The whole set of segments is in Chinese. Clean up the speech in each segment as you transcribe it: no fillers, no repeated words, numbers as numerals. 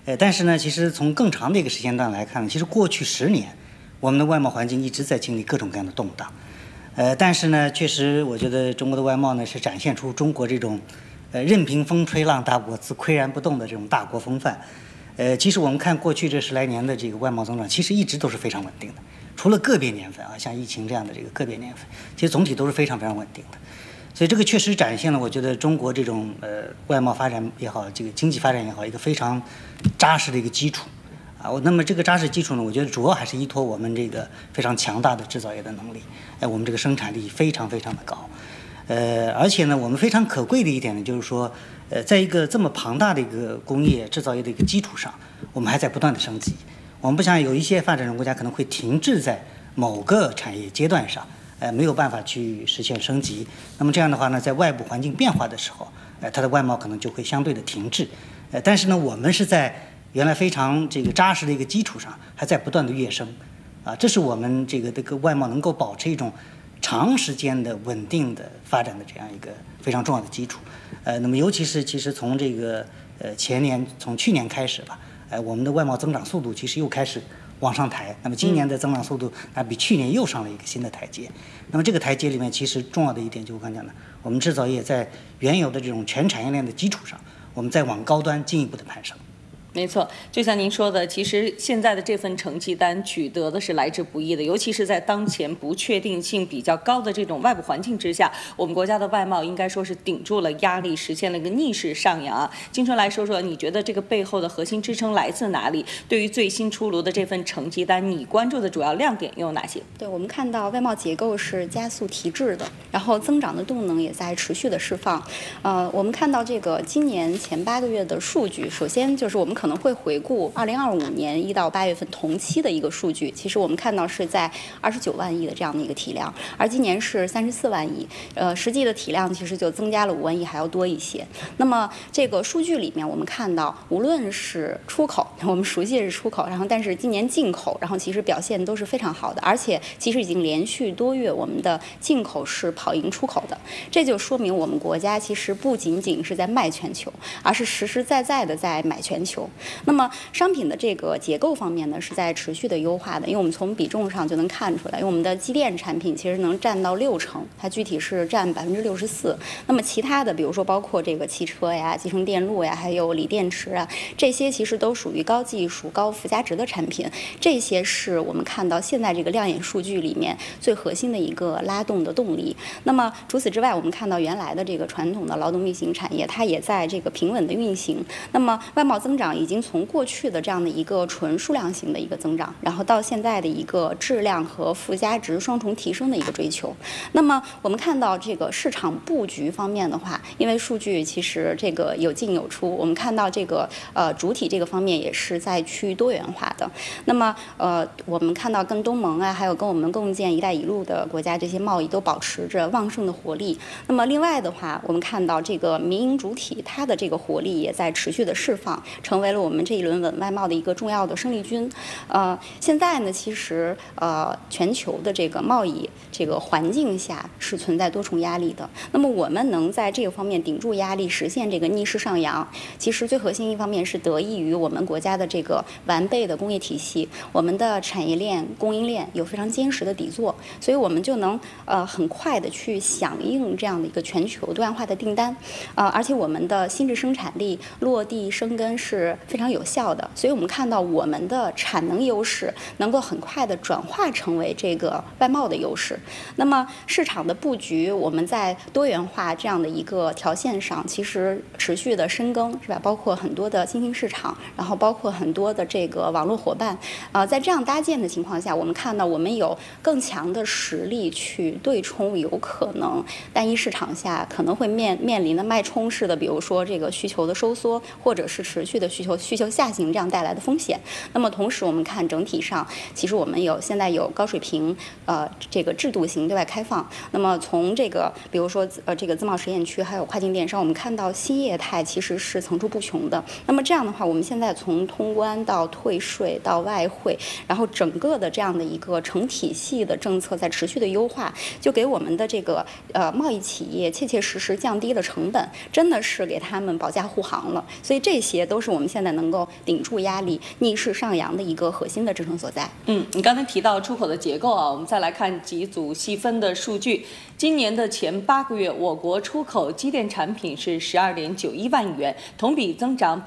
但是呢，其实从更长的一个时间段来看，其实过去10年，我们的外贸环境一直在经历各种各样的动荡。但是呢，确实我觉得中国的外贸呢是展现出中国这种任凭风吹浪打我自岿然不动的这种大国风范。其实我们看过去这10来年的这个外贸增长，其实一直都是非常稳定的，除了个别年份啊，像疫情这样的这个个别年份，其实总体都是非常非常稳定的。所以这个确实展现了我觉得中国这种外贸发展也好，这个经济发展也好，一个非常扎实的一个基础啊。那么这个扎实基础呢，我觉得主要还是依托我们这个非常强大的制造业的能力，我们这个生产力非常非常的高。而且呢，我们非常可贵的一点呢，就是说，在一个这么庞大的一个工业制造业的一个基础上，我们还在不断的升级。我们不像有一些发展中国家可能会停滞在某个产业阶段上，没有办法去实现升级。那么这样的话呢，在外部环境变化的时候，它的外贸可能就会相对的停滞。但是呢，我们是在原来非常这个扎实的一个基础上，还在不断的跃升，啊，这是我们这个外贸能够保持一种长时间的稳定的发展的这样一个非常重要的基础。那么尤其是其实从这个从去年开始吧，我们的外贸增长速度其实又开始往上抬。那么今年的增长速度比去年又上了一个新的台阶。那么这个台阶里面，其实重要的一点就我刚讲的，我们制造业在原有的这种全产业链的基础上，我们再往高端进一步的攀升。 没错，就像您说的，其实现在的这份成绩单取得的是来之不易的，尤其是在当前不确定性比较高的这种外部环境之下，我们国家的外贸应该说是顶住了压力，实现了一个逆势上扬啊。金春来说说，你觉得这个背后的核心支撑来自哪里？对于最新出炉的这份成绩单，你关注的主要亮点又有哪些？ 对，我们看到外贸结构是加速提质的，然后增长的动能也在持续的释放。我们看到这个今年前8个月的数据，首先就是我们可能会回顾2025年1到8月份同期的一个数据，其实我们看到是在29万亿的这样的一个体量，而今年是34万亿，实际的体量其实就增加了5万亿还要多一些。那么这个数据里面，我们看到无论是出口，我们熟悉的是出口，然后但是今年进口，然后其实表现都是非常好的，而且其实已经连续多月我们的进口是跑赢出口的，这就说明我们国家其实不仅仅是在卖全球，而是实实在在的在买全球。那么商品的这个结构方面呢，是在持续的优化的，因为我们从比重上就能看出来，因为我们的机电产品其实能占到60%，它具体是占64%。那么其他的，比如说包括这个汽车呀、集成电路呀，还有锂电池啊，这些其实都属于高技术、高附加值的产品。这些是我们看到现在这个亮眼数据里面最核心的一个拉动的动力。那么除此之外，我们看到原来的这个传统的劳动密集型产业，它也在这个平稳的运行。那么外贸增长已经从过去的这样的一个纯数量型的一个增长，然后到现在的一个质量和附加值双重提升的一个追求。那么我们看到这个市场布局方面的话，因为数据其实这个有进有出，我们看到这个主体这个方面也是在趋于多元化的。那么我们看到跟东盟啊，还有跟我们共建“一带一路”的国家这些贸易都保持着旺盛的活力。那么另外的话，我们看到这个民营主体它的这个活力也在持续的释放，成为了我们这一轮稳外贸的一个重要的生力军。现在呢，其实全球的这个贸易这个环境下是存在多重压力的。那么我们能在这个方面顶住压力，实现这个逆势上扬，其实最核心一方面是得益于我们国家的这个完备的工业体系，我们的产业链、供应链有非常坚实的底座，所以我们就能很快的去响应这样的一个全球多样化的订单，而且我们的新质生产力落地生根是非常有效的，所以我们看到我们的产能优势能够很快的转化成为这个外贸的优势。那么市场的布局，我们在多元化这样的一个条线上，其实持续的深耕，是吧？包括很多的新兴市场，然后包括很多的这个网络伙伴，在这样搭建的情况下，我们看到我们有更强的实力去对冲有可能单一市场下可能会面临的脉冲式的，比如说这个需求的收缩，或者是持续的需求下行这样带来的风险。那么同时我们看整体上，其实我们现在有高水平这个制度型对外开放。那么从这个比如说这个自贸实验区还有跨境电商，我们看到新业态其实是层出不穷的。那么这样的话，我们现在从通关到退税到外汇，然后整个的这样的一个成体系的政策在持续的优化，就给我们的这个贸易企业切切实实降低了成本，真的是给他们保驾护航了。所以这些都是我们现现在能够顶住压力、逆势上扬的一个核心的支撑所在。 你刚才提到出口的结构啊，我们再来看几组细分的数据。今年的前8个月，我国出口机电产品是12.91万亿元，同比增长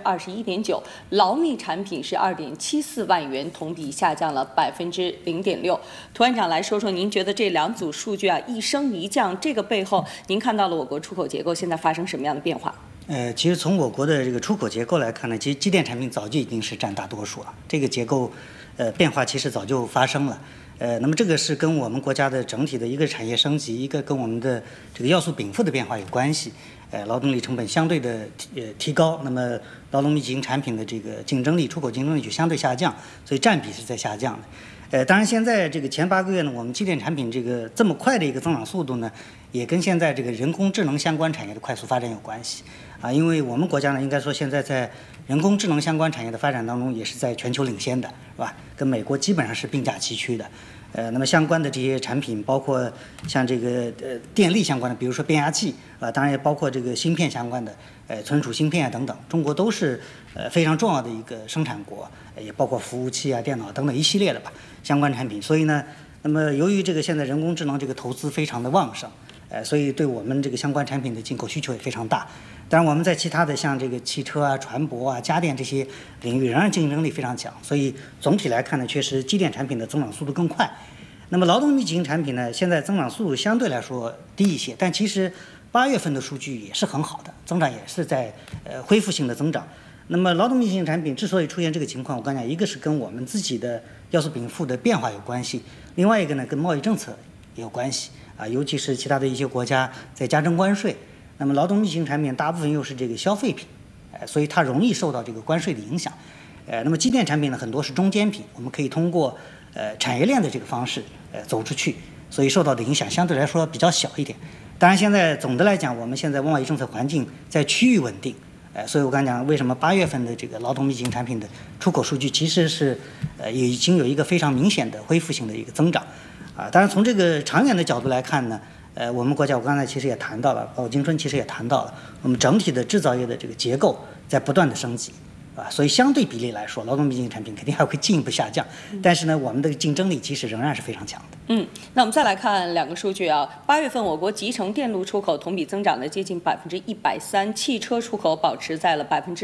21.9%；劳密产品是2.74万元，同比下降了0.6%。涂院长来说说，您觉得这2组数据啊一升一降，这个背后您看到了我国出口结构现在发生什么样的变化？ 其实从我国的这个出口结构来看呢，其实机电产品早就已经是占大多数了，这个结构变化其实早就发生了。那么这个是跟我们国家的整体的一个产业升级，一个跟我们的这个要素禀赋的变化有关系。劳动力成本相对的提高，那么劳动密集型产品的这个竞争力、出口竞争力就相对下降，所以占比是在下降的。当然现在这个前8个月呢，我们机电产品这个这么快的一个增长速度呢，也跟现在这个人工智能相关产业的快速发展有关系啊。因为我们国家呢，应该说现在在人工智能相关产业的发展当中，也是在全球领先的，是吧？跟美国基本上是并驾齐驱的。那么相关的这些产品，包括像这个电力相关的，比如说变压器啊，当然也包括这个芯片相关的，存储芯片啊等等，中国都是非常重要的一个生产国，也包括服务器啊、电脑等等一系列的吧相关产品。所以呢，那么由于这个现在人工智能这个投资非常的旺盛，所以对我们这个相关产品的进口需求也非常大。当然我们在其他的像这个汽车啊、船舶啊、家电这些领域仍然竞争力非常强，所以总体来看呢，确实机电产品的增长速度更快。那么劳动密集型产品呢，现在增长速度相对来说低一些，但其实8月份的数据也是很好的，增长也是在恢复性的增长。那么劳动密集型产品之所以出现这个情况，我刚讲，一个是跟我们自己的要素禀赋的变化有关系，另外一个呢跟贸易政策也有关系啊，尤其是其他的一些国家在加征关税。那么劳动密集型产品大部分又是这个消费品，所以它容易受到这个关税的影响。那么机电产品呢，很多是中间品，我们可以通过产业链的这个方式走出去，所以受到的影响相对来说比较小一点。当然现在总的来讲，我们现在贸易政策环境在趋于稳定，所以我刚讲为什么8月份的这个劳动密集型产品的出口数据其实是已经有一个非常明显的恢复性的一个增长啊。当然从这个长远的角度来看呢，我们国家我刚才其实也谈到了，包括金春其实也谈到了，我们整体的制造业的这个结构在不断的升级。所以相对比例来说，劳动密集型产品肯定还会进一步下降，但是呢，我们的竞争力其实仍然是非常强的。 那我们再来看2个数据啊，8月份我国集成电路出口同比增长了接近130%，汽车出口保持在了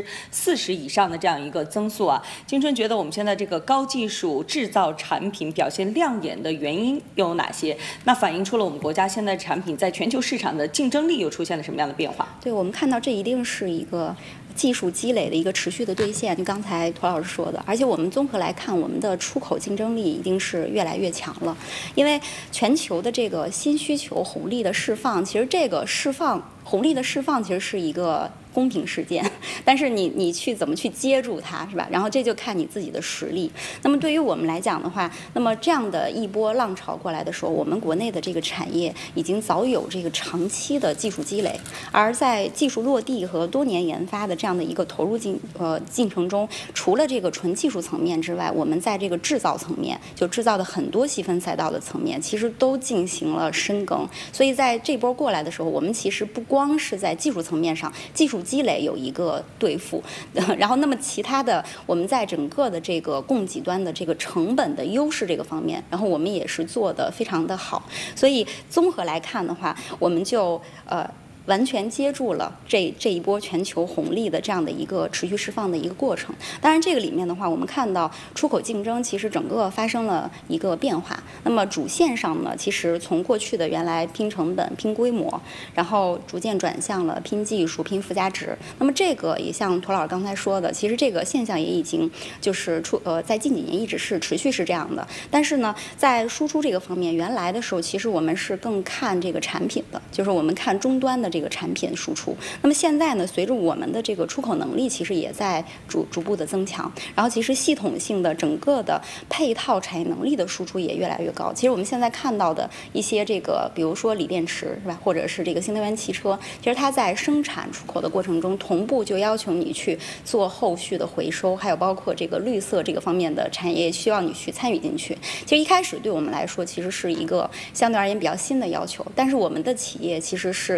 40%以上的这样一个增速啊。金春觉得我们现在这个高技术制造产品表现亮眼的原因又有哪些？那反映出了我们国家现在产品在全球市场的竞争力又出现了什么样的变化？ 对，我们看到这一定是一个技术积累的一个持续的兑现，就刚才涂老师说的，而且我们综合来看，我们的出口竞争力已经是越来越强了。因为全球的这个新需求红利的释放，其实这个红利的释放其实是一个公平事件，但是你去怎么去接住它，是吧？然后这就看你自己的实力。那么对于我们来讲的话，那么这样的一波浪潮过来的时候，我们国内的这个产业已经早有这个长期的技术积累，而在技术落地和多年研发的这样的一个投入进程中，除了这个纯技术层面之外，我们在这个制造层面，就制造的很多细分赛道的层面，其实都进行了深耕。所以在这波过来的时候，我们其实不光是在技术层面上，技术积累有一个对付，然后那么其他的我们在整个的这个供给端的这个成本的优势这个方面，然后我们也是做得非常的好。所以综合来看的话，我们就完全接住了这一波全球红利的这样的一个持续释放的一个过程。当然，这个里面的话，我们看到出口竞争其实整个发生了一个变化。那么主线上呢，其实从过去的原来拼成本、拼规模，然后逐渐转向了拼技术、拼附加值。那么这个也像涂老师刚才说的，其实这个现象也已经就是在近几年一直是持续是这样的。但是呢，在输出这个方面，原来的时候其实我们是更看这个产品的，就是我们看终端的这个产品输出。那么现在呢，随着我们的这个出口能力其实也在逐步的增强，然后其实系统性的整个的配套产业能力的输出也越来越高。其实我们现在看到的一些这个，比如说锂电池是吧，或者是这个新能源汽车，其实它在生产出口的过程中，同步就要求你去做后续的回收，还有包括这个绿色这个方面的产业需要你去参与进去。其实一开始对我们来说，其实是一个相对而言比较新的要求，但是我们的企业其实是咬紧牙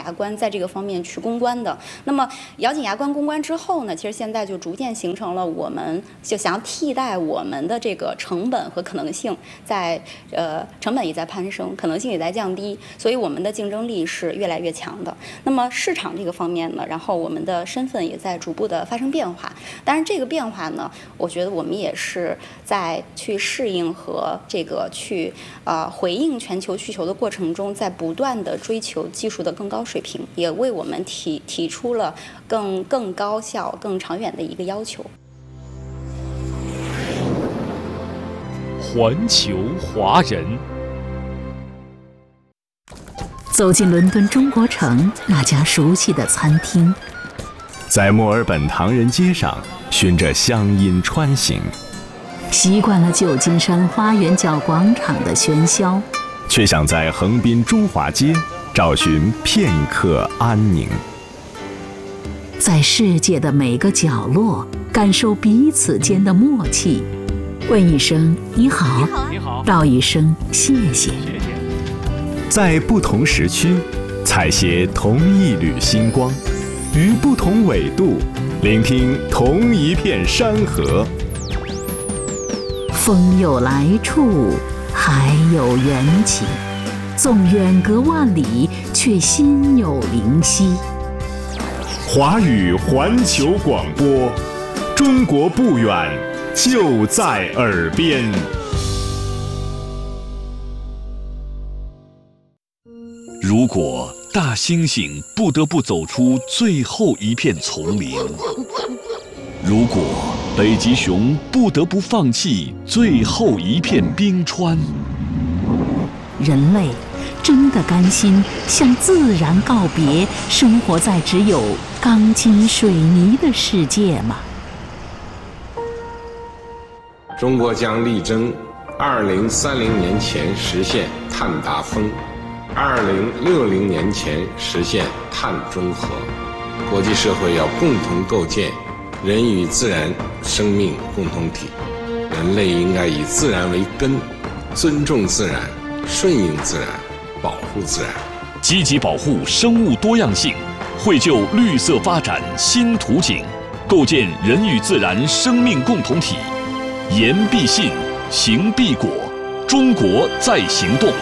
牙关在这个方面去攻关的。那么咬紧牙关攻关之后呢，其实现在就逐渐形成了我们就想要替代我们的这个成本和可能性成本也在攀升，可能性也在降低，所以我们的竞争力是越来越强的。那么市场这个方面呢，然后我们的身份也在逐步的发生变化。当然这个变化呢，我觉得我们也是在去适应和这个去回应全球需求的过程中，在不断的追求技术的更高水平，也为我们提出了更高效、更长远的一个要求。 环球华人。 走进伦敦中国城那家熟悉的餐厅， 在墨尔本唐人街上循着乡音穿行， 习惯了旧金山花园角广场的喧嚣， 却想在横滨中华街找寻片刻安宁。 在世界的每个角落感受彼此间的默契，问一声你好， 你好， 道一声谢谢。 在不同时区采撷同一缕星光，于不同纬度聆听同一片山河。 风有来处，海有缘起，纵远隔万里，却心有灵犀。 华语环球广播，中国不远，就在耳边。 如果大猩猩不得不走出最后一片丛林，如果北极熊不得不放弃最后一片冰川， 人类真的甘心向自然告别，生活在只有钢筋水泥的世界吗？ 中国将力争2030年前实现碳达峰，2060年前实现碳中和。国际社会要共同构建人与自然生命共同体，人类应该以自然为根，尊重自然，顺应自然，保护自然， 积极保护生物多样性，绘就绿色发展新图景，构建人与自然生命共同体。言必信，行必果，中国在行动。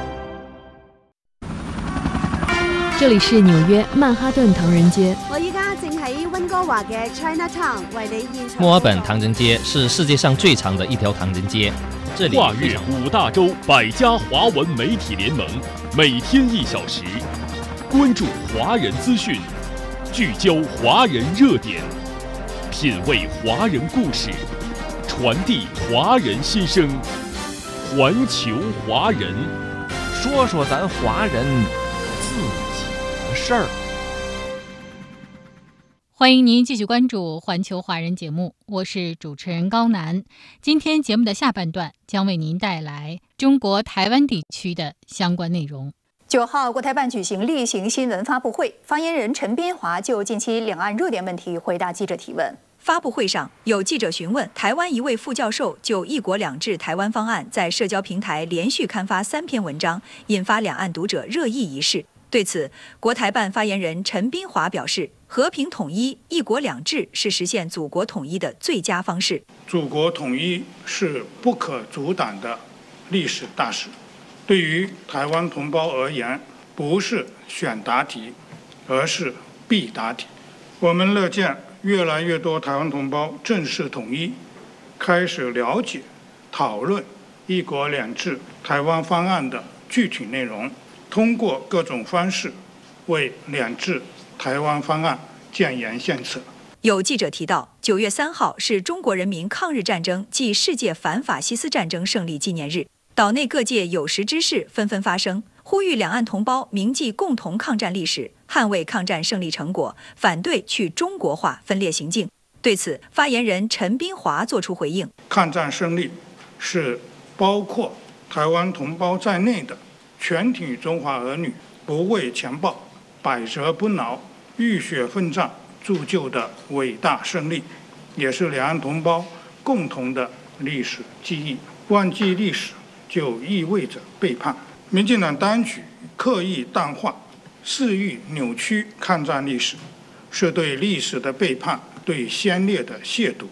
这里是纽约曼哈顿唐人街。 我依家正喺溫哥華嘅 Chinatown 為你現場。 墨爾本唐人街是世界上最长的一条唐人街。这里跨越5大洲100家华文媒体联盟，每天1小时，关注华人资讯，聚焦华人热点，品味华人故事，传递华人心声。环球华人， 说说咱华人自己的事儿。 欢迎您继续关注环球华人节目，我是主持人高楠。今天节目的下半段将为您带来中国台湾地区的相关内容。 9号，国台办举行例行新闻发布会，发言人陈边华就近期两岸热点问题回答记者提问。发布会上，有记者询问台湾一位副教授就一国两制台湾方案在社交平台连续刊发3篇文章，引发两岸读者热议一事。对此，国台办发言人陈边华表示，和平统一、一国两制是实现祖国统一的最佳方式。 祖国统一是不可阻挡的历史大事，对于台湾同胞而言，不是选答题，而是必答题。我们乐见越来越多台湾同胞正式统一，开始了解、讨论一国两制台湾方案的具体内容，通过各种方式为两制台湾方案建言献策。 有记者提到，9月3号是中国人民抗日战争暨世界反法西斯战争胜利纪念日，岛内各界有识之士纷纷发声，呼吁两岸同胞铭记共同抗战历史，捍卫抗战胜利成果，反对去中国化分裂行径。对此，发言人陈边华作出回应： 抗战胜利是包括台湾同胞在内的全体中华儿女不畏强暴、百折不挠、浴血奋战铸就的伟大胜利，也是两岸同胞共同的历史记忆。忘记历史就意味着背叛。民进党当局刻意淡化肆意扭曲抗战历史，是对历史的背叛，对先烈的亵渎。